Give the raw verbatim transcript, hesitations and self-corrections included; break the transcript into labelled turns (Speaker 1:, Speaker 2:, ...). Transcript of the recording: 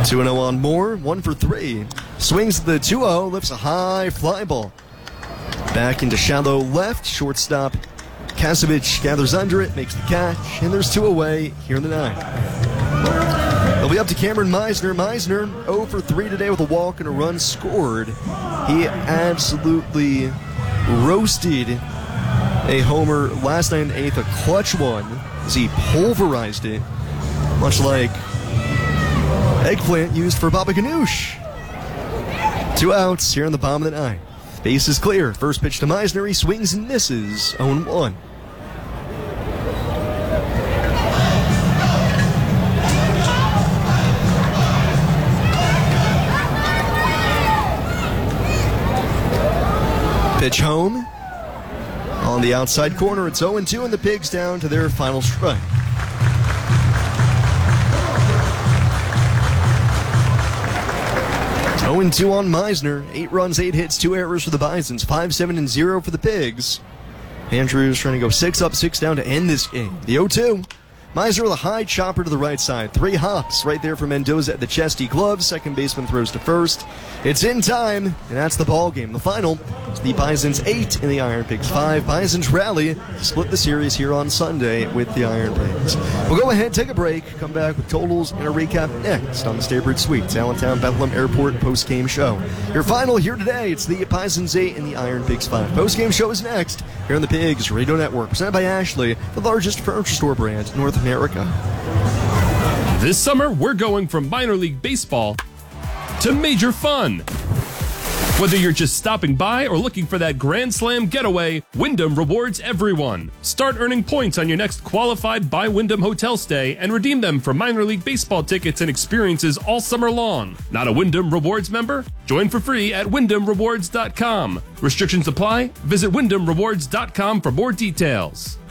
Speaker 1: two and oh on Moore, one for three. Swings the two oh, lifts a high fly ball. Back into shallow left, shortstop Kasevich gathers under it, makes the catch, and there's two away here in the ninth. It'll be up to Cameron Meisner. Meisner oh for three today with a walk and a run scored. He absolutely roasted a homer last night in the eighth, a clutch one, as he pulverized it, much like eggplant used for Baba Ganoush. Two outs here in the bottom of the ninth. Base is clear. First pitch to Meisner. He swings and misses. oh and one. Pitch home. On the outside corner, it's oh and two, and the Pigs down to their final strike. oh and two on Meisner. Eight runs, eight hits, two errors for the Bisons. five seven and zero for the Pigs. Andrews trying to go six up, six down to end this game. The oh two. Meisner with a high chopper to the right side. Three hops right there for Mendoza at the chesty glove. Second baseman throws to first. It's in time, and that's the ball game. The final is the Bisons eight and the Iron Pigs five. Bisons rally to split the series here on Sunday with the Iron Pigs. We'll go ahead, take a break, come back with totals and a recap next on the Staybridge Suites, Allentown Bethlehem Airport post-game show. Your final here today, it's the Bisons eight and the Iron Pigs five. Post-game show is next here on the Pigs Radio Network, presented by Ashley, the largest furniture store brand in North America.
Speaker 2: This summer, we're going from minor league baseball to major fun. Whether you're just stopping by or looking for that Grand Slam getaway, Wyndham rewards everyone. Start earning points on your next qualified by Wyndham hotel stay and redeem them for minor league baseball tickets and experiences all summer long. Not a Wyndham Rewards member? Join for free at wyndham rewards dot com. Restrictions apply. Visit wyndham rewards dot com for more details.